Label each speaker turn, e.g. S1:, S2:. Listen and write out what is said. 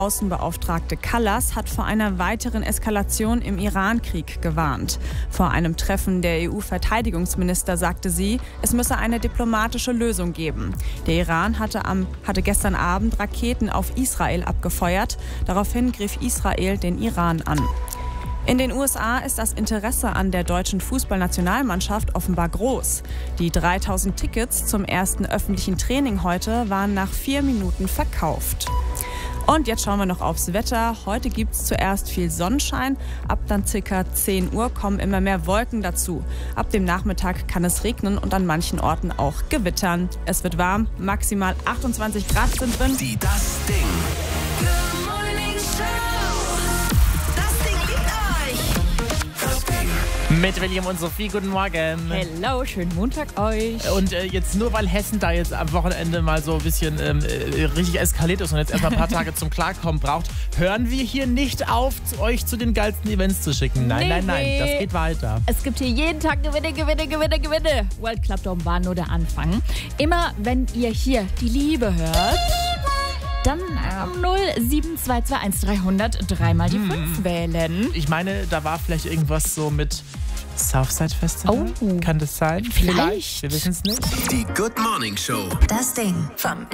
S1: Außenbeauftragte Kallas hat vor einer weiteren Eskalation im Iran-Krieg gewarnt. Vor einem Treffen der EU-Verteidigungsminister sagte sie, es müsse eine diplomatische Lösung geben. Der Iran hatte gestern Abend Raketen auf Israel abgefeuert. Daraufhin griff Israel den Iran an. In den USA ist das Interesse an der deutschen Fußballnationalmannschaft offenbar groß. Die 3000 Tickets zum ersten öffentlichen Training heute waren nach 4 Minuten verkauft. Und jetzt schauen wir noch aufs Wetter. Heute gibt es zuerst viel Sonnenschein. Ab dann ca. 10 Uhr kommen immer mehr Wolken dazu. Ab dem Nachmittag kann es regnen und an manchen Orten auch gewittern. Es wird warm, maximal 28 Grad sind drin.
S2: Das Ding.
S3: Mit William und Sophie, guten Morgen.
S4: Hello, schönen Montag euch.
S3: Und jetzt nur weil Hessen da jetzt am Wochenende mal so ein bisschen richtig eskaliert ist und jetzt erstmal ein paar Tage zum Klarkommen braucht, hören wir hier nicht auf, euch zu den geilsten Events zu schicken. Nein, das geht weiter.
S4: Es gibt hier jeden Tag Gewinne. World Club Dome war nur der Anfang. Immer wenn ihr hier die Liebe hört, dann 07221 300 dreimal die 5 wählen.
S3: Ich meine, da war vielleicht irgendwas so mit Southside Festival.
S4: Oh.
S3: Kann das sein?
S4: Vielleicht.
S3: Wir wissen es nicht.
S2: Die Good Morning Show.
S5: Das Ding vom